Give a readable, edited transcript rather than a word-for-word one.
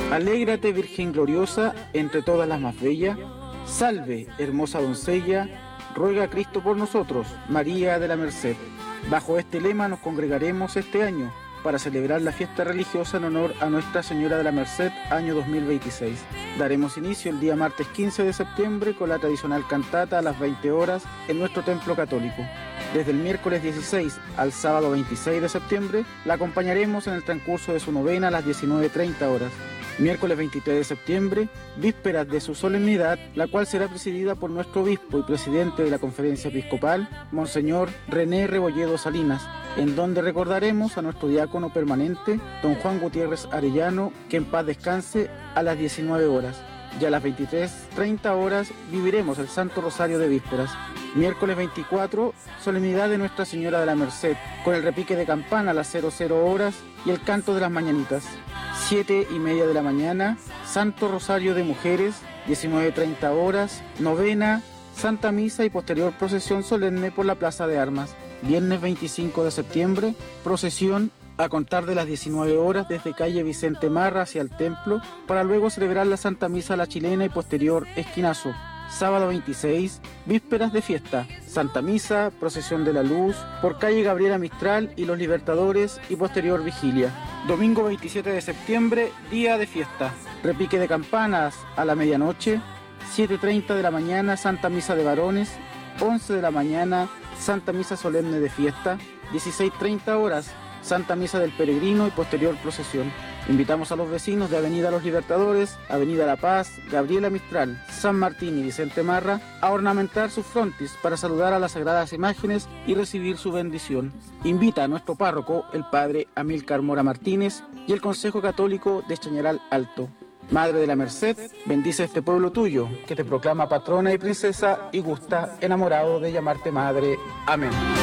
Alégrate, Virgen gloriosa, entre todas las más bellas. Salve, hermosa doncella, ruega a Cristo por nosotros, María de la Merced. Bajo este lema nos congregaremos este año para celebrar la fiesta religiosa en honor a Nuestra Señora de la Merced, año 2026. Daremos inicio el día martes 15 de septiembre con la tradicional cantata a las 20 horas en nuestro templo católico. Desde el miércoles 16 al sábado 26 de septiembre la acompañaremos en el transcurso de su novena a las 19:30 horas. Miércoles 23 de septiembre, vísperas de su solemnidad, la cual será presidida por nuestro obispo y presidente de la Conferencia Episcopal, Monseñor René Rebolledo Salinas, en donde recordaremos a nuestro diácono permanente, don Juan Gutiérrez Arellano, que en paz descanse, a las 19 horas. Ya a las 23:30 horas viviremos el Santo Rosario de Vísperas. Miércoles 24, solemnidad de Nuestra Señora de la Merced, con el repique de campana a las 00 horas y el canto de las mañanitas. 7:30 de la mañana, Santo Rosario de Mujeres, 19:30 horas, novena, Santa Misa y posterior procesión solemne por la Plaza de Armas. Viernes 25 de septiembre, procesión a contar de las 19 horas desde calle Vicente Marra hacia el templo, para luego celebrar la Santa Misa a la chilena y posterior esquinazo. Sábado 26, vísperas de fiesta, Santa Misa, procesión de la luz, por calle Gabriela Mistral y los Libertadores y posterior vigilia. Domingo 27 de septiembre, día de fiesta, repique de campanas a la medianoche, 7:30 de la mañana, Santa Misa de varones, 11 de la mañana, Santa Misa solemne de fiesta, 16:30 horas, Santa Misa del Peregrino y posterior procesión. Invitamos a los vecinos de Avenida Los Libertadores, Avenida La Paz, Gabriela Mistral, San Martín y Vicente Marra a ornamentar sus frontis para saludar a las sagradas imágenes y recibir su bendición. Invita a nuestro párroco, el padre Amílcar Mora Martínez, y el Consejo Católico de Chañaral Alto. Madre de la Merced, bendice este pueblo tuyo, que te proclama patrona y princesa y gusta, enamorado de llamarte madre. Amén.